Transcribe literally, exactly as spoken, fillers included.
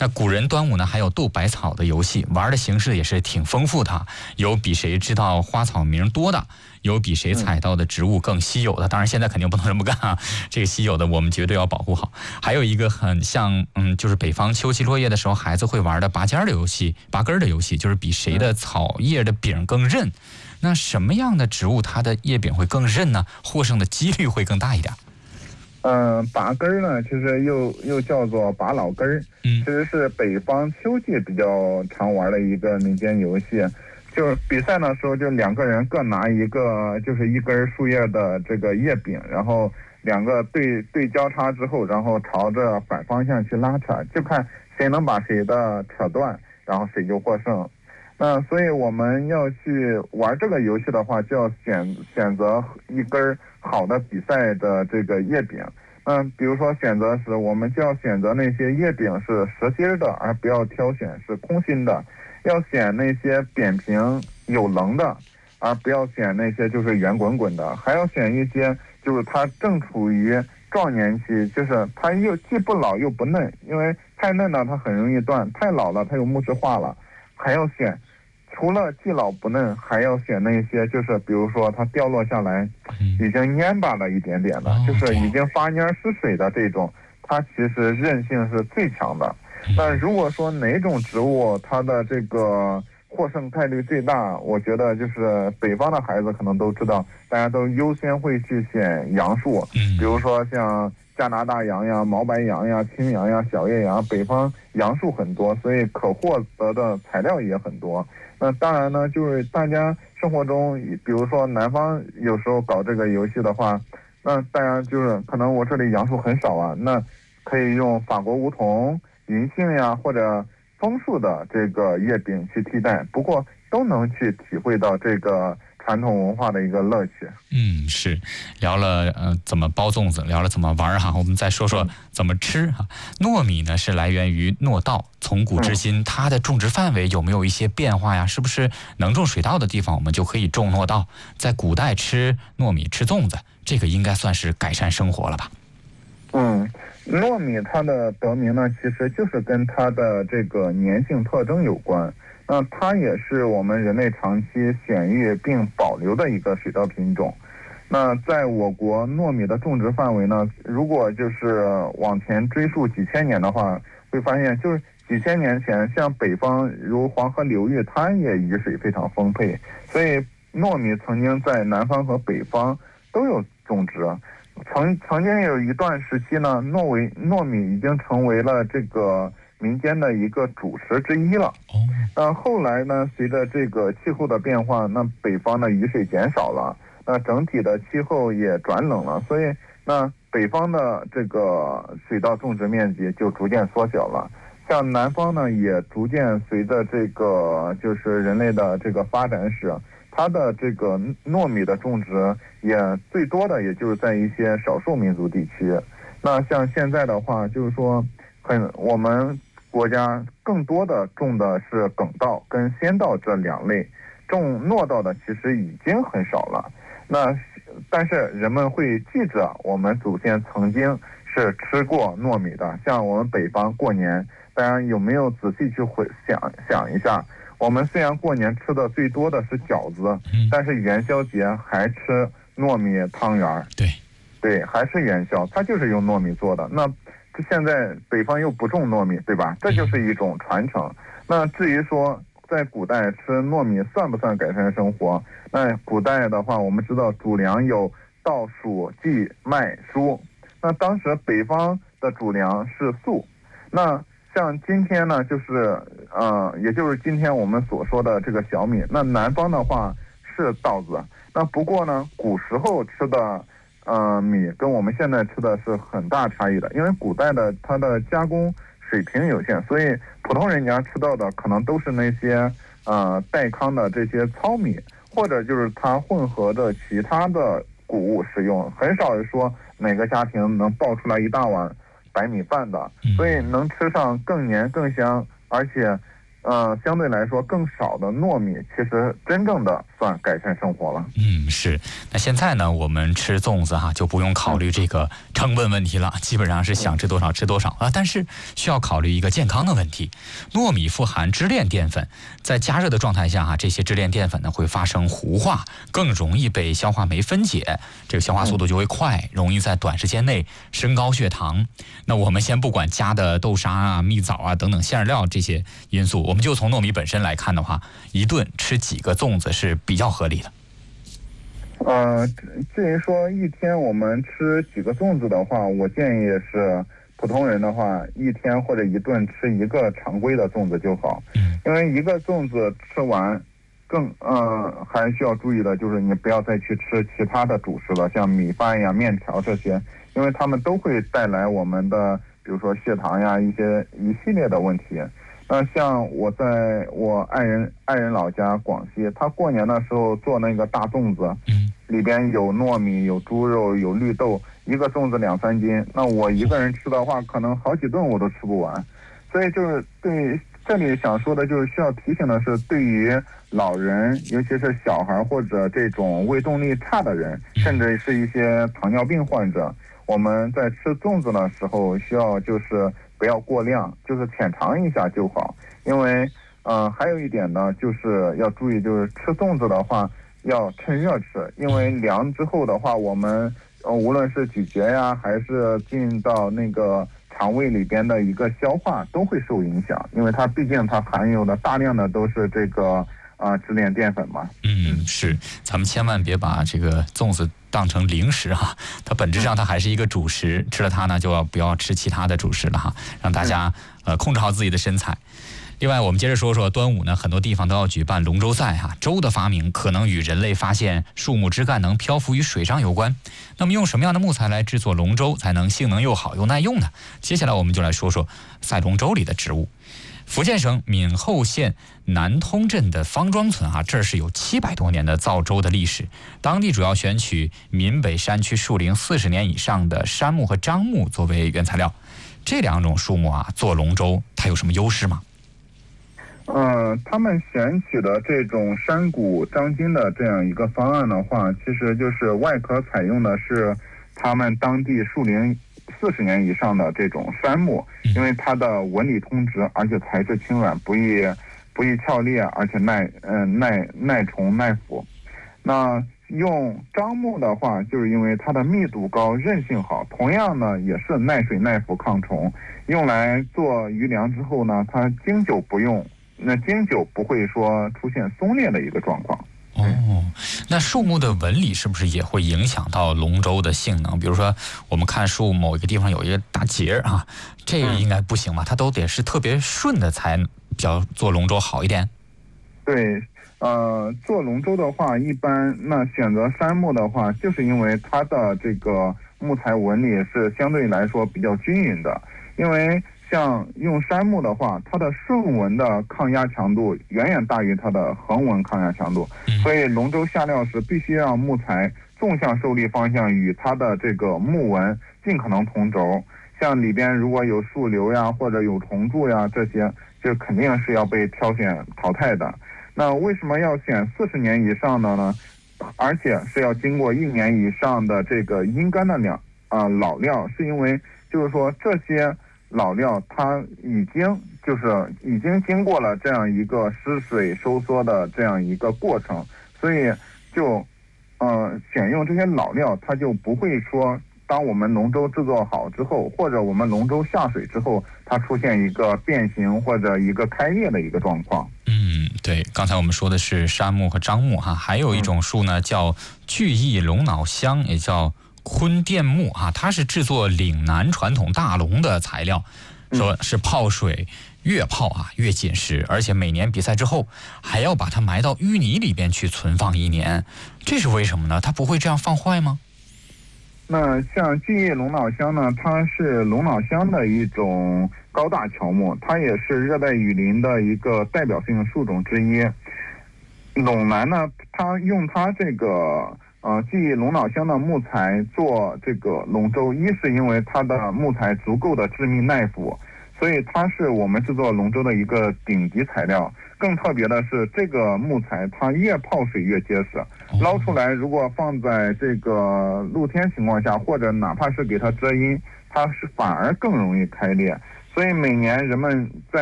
那古人端午呢还有斗百草的游戏，玩的形式也是挺丰富的，有比谁知道花草名多的，有比谁采到的植物更稀有的，当然现在肯定不能这么干啊，这个稀有的我们绝对要保护好。还有一个很像嗯，就是北方秋夕落叶的时候孩子会玩的拔尖的游戏，拔根的游戏，就是比谁的草叶的柄更韧。那什么样的植物它的叶柄会更韧呢？获胜的几率会更大一点？ 嗯、呃，拔根呢，其实又又叫做拔老根儿， 嗯， 其实是北方秋季比较常玩的一个民间游戏。就是比赛的时候，就两个人各拿一个，就是一根树叶的这个叶柄，然后两个对对交叉之后，然后朝着反方向去拉扯，就看谁能把谁的扯断，然后谁就获胜。那所以我们要去玩这个游戏的话，就要选选择一根好的比赛的这个叶柄。嗯，比如说选择时，我们就要选择那些叶柄是实心的，而不要挑选是空心的。要选那些扁平有棱的，而不要选那些就是圆滚滚的。还要选一些就是它正处于壮年期，就是它又既不老又不嫩，因为太嫩了它很容易断，太老了它又木质化了。还要选除了既老不嫩，还要选那些就是比如说它掉落下来已经蔫巴了一点点的，就是已经发蔫失水的这种，它其实韧性是最强的。那如果说哪种植物它的这个获胜概率最大，我觉得就是北方的孩子可能都知道，大家都优先会去选杨树，比如说像加拿大杨呀、毛白杨呀、青杨呀、小叶杨，北方杨树很多，所以可获得的材料也很多。那当然呢，就是大家生活中，比如说南方有时候搞这个游戏的话，那大家就是可能我这里杨树很少啊，那可以用法国梧桐、银杏呀或者枫树的这个叶柄去替代，不过都能去体会到这个传统文化的一个乐趣。 嗯，是聊了呃怎么包粽子，聊了怎么玩哈，我们再说说怎么吃哈。糯米呢是来源于糯稻，从古至今它的种植范围有没有一些变化呀？是不是能种水稻的地方我们就可以种糯稻？在古代吃糯米吃粽子，这个应该算是改善生活了吧？ 嗯，糯米它的得名呢，其实就是跟它的这个粘性特征有关。那它也是我们人类长期选育并保留的一个水稻品种。那在我国糯米的种植范围呢，如果就是往前追溯几千年的话，会发现就是几千年前，像北方如黄河流域，它也雨水非常丰沛，所以糯米曾经在南方和北方都有种植。曾曾经有一段时期呢，糯为糯米已经成为了这个民间的一个主食之一了。那后来呢，随着这个气候的变化，那北方的雨水减少了，那整体的气候也转冷了，所以那北方的这个水稻种植面积就逐渐缩小了。像南方呢，也逐渐随着这个就是人类的这个发展史，它的这个糯米的种植也最多的也就是在一些少数民族地区。那像现在的话，就是说很我们国家更多的种的是粳稻跟鲜稻这两类，种糯稻的其实已经很少了。那但是人们会记着我们祖先曾经是吃过糯米的。像我们北方过年，大家有没有仔细去回想想一下，我们虽然过年吃的最多的是饺子，嗯、但是元宵节还吃糯米汤圆。 对， 对，还是元宵，它就是用糯米做的。那现在北方又不种糯米，对吧？这就是一种传承。那至于说在古代吃糯米算不算改善生活？那古代的话，我们知道主粮有稻、黍、稷、麦、黍。那当时北方的主粮是粟。那像今天呢，就是呃，也就是今天我们所说的这个小米。那南方的话是稻子。那不过呢，古时候吃的呃米跟我们现在吃的是很大差异的，因为古代的它的加工水平有限，所以普通人家吃到的可能都是那些呃代糠的这些糙米，或者就是它混合的其他的谷物使用，很少说哪个家庭能爆出来一大碗白米饭的，所以能吃上更黏更香，而且呃，相对来说更少的糯米，其实真正的算改善生活了。 嗯，是。那现在呢，我们吃粽子哈、啊，就不用考虑这个成本问题了，基本上是想吃多少吃多少啊。但是需要考虑一个健康的问题，糯米富含支链淀粉，在加热的状态下哈、啊，这些支链淀粉呢会发生糊化，更容易被消化酶分解，这个消化速度就会快，容易在短时间内升高血糖。那我们先不管加的豆沙啊、蜜枣啊等等馅料这些因素，我们就从糯米本身来看的话，一顿吃几个粽子是比较合理的。 呃，至于说一天我们吃几个粽子的话，我建议是普通人的话，一天或者一顿吃一个常规的粽子就好。因为一个粽子吃完，更呃还需要注意的就是你不要再去吃其他的主食了，像米饭呀、面条这些，因为它们都会带来我们的比如说血糖呀一些一系列的问题。那像我在我爱人爱人老家广西，他过年的时候做那个大粽子，里边有糯米、有猪肉、有绿豆，一个粽子两三斤。那我一个人吃的话，可能好几顿我都吃不完。所以就是对这里想说的就是需要提醒的是，对于老人，尤其是小孩或者这种胃动力差的人，甚至是一些糖尿病患者，我们在吃粽子的时候需要就是不要过量，就是浅尝一下就好。因为呃还有一点呢，就是要注意，就是吃粽子的话要趁热吃，因为凉之后的话，我们呃无论是咀嚼呀，还是进到那个肠胃里边的一个消化都会受影响，因为它毕竟它含有的大量的都是这个啊、呃、支链淀粉嘛。 嗯，是，咱们千万别把这个粽子当成零食哈，它本质上它还是一个主食，吃了它呢就要不要吃其他的主食了哈，让大家呃控制好自己的身材。另外，我们接着说说端午呢，很多地方都要举办龙舟赛哈。舟的发明可能与人类发现树木枝干能漂浮于水上有关。那么，用什么样的木材来制作龙舟才能性能又好又耐用呢？接下来我们就来说说赛龙舟里的植物。福建省闽后县南通镇的方庄村啊，这是有七百多年的造舟的历史。当地主要选取闽北山区树龄四十年以上的杉木和樟木作为原材料。这两种树木啊，做龙舟它有什么优势吗？ 呃，他们选取的这种山谷张筋的这样一个方案的话，其实就是外壳采用的是他们当地树龄四十年以上的这种杉木，因为它的纹理通直，而且材质轻软，不易不易翘裂，而且耐嗯、呃、耐耐虫耐腐。那用樟木的话，就是因为它的密度高，韧性好，同样呢也是耐水耐腐抗虫，用来做鱼梁之后呢，它经久不用。那经久不会说出现松裂的一个状况。 哦，那树木的纹理是不是也会影响到龙舟的性能？比如说，我们看树某一个地方有一个大节啊，这个应该不行吧？它都得是特别顺的才比较做龙舟好一点。 对，呃，做龙舟的话，一般那选择杉木的话，就是因为它的这个木材纹理是相对来说比较均匀的，因为。像用杉木的话，它的顺纹的抗压强度远远大于它的横纹抗压强度，所以龙舟下料时必须让木材纵向受力方向与它的这个木纹尽可能同轴。像里边如果有树瘤呀或者有虫蛀呀，这些就肯定是要被挑选淘汰的。那为什么要选四十年以上的呢？而且是要经过一年以上的这个阴干的料啊、呃、老料，是因为就是说这些老料它已经就是已经经过了这样一个湿水收缩的这样一个过程，所以就呃选用这些老料，它就不会说当我们龙舟制作好之后，或者我们龙舟下水之后，它出现一个变形或者一个开裂的一个状况。 嗯，对，刚才我们说的是杉木和樟木哈，还有一种树呢叫巨翼龙脑香，也叫坤甸木啊，它是制作岭南传统大龙的材料，说是泡水越泡啊越紧实，而且每年比赛之后还要把它埋到淤泥里边去存放一年，这是为什么呢？它不会这样放坏吗？ 那像巨翼龙脑香呢，它是龙脑香的一种高大乔木，它也是热带雨林的一个代表性树种之一。陇南呢，它用它这个呃，巨翼龙脑香的木材做这个龙舟，一是因为它的木材足够的致密耐腐， 所以它是我们制作龙舟的一个顶级材料。更特别的是，这个木材它越泡水越结实，捞出来如果放在这个露天情况下，或者哪怕是给它遮阴，它是反而更容易开裂。所以每年人们在